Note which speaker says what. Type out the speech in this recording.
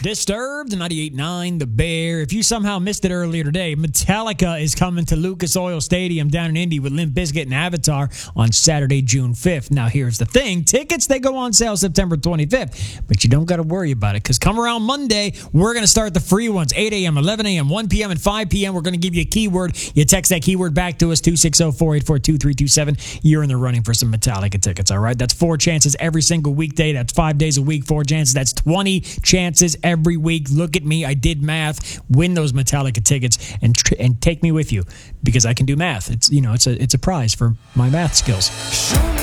Speaker 1: Disturbed, 98.9 The Bear. If you somehow missed it earlier today, Metallica is coming to Lucas Oil Stadium down in Indy with Limp Bizkit and Avatar on Saturday, June 5th. Now, here's the thing. Tickets, they go on sale September 25th, but you don't got to worry about it because come around Monday, we're going to start the free ones, 8 a.m., 11 a.m., 1 p.m., and 5 p.m. We're going to give you a keyword. You text that keyword back to us, 260-484-2327. You're in the running for some Metallica tickets, all right? That's 4 chances every single weekday. That's 5 days a week, 4 chances. That's 20 chances every week. Look at me. I did math. Win those Metallica tickets and take me with you because I can do math. It's a prize for my math skills.